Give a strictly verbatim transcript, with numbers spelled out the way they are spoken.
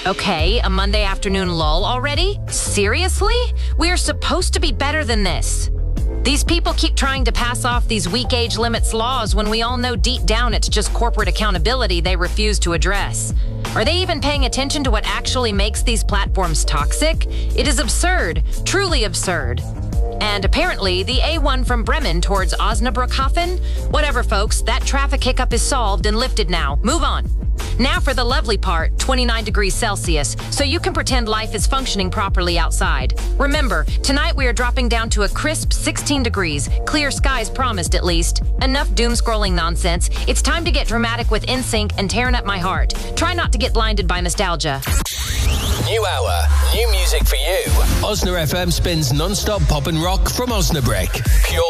Okay, a Monday afternoon lull already? Seriously? We are supposed to be better than this. These people keep trying to pass off these weak age limits laws when we all know deep down it's just corporate accountability they refuse to address. Are they even paying attention to what actually makes these platforms toxic? It is absurd, truly absurd. And apparently, the A one from Bremen towards Osnabrückhafen? Whatever, folks, that traffic hiccup is solved and lifted now. Move on. Now for the lovely part, twenty-nine degrees Celsius, so you can pretend life is functioning properly outside. Remember, tonight we are dropping down to a crisp sixteen degrees. Clear skies promised, at least. Enough doom-scrolling nonsense. It's time to get dramatic with N Sync and Tearing Up My Heart. Try not to get blinded by nostalgia. New hour, new music for you. Osna F M spins non-stop pop and rock from Osnabrück. Pure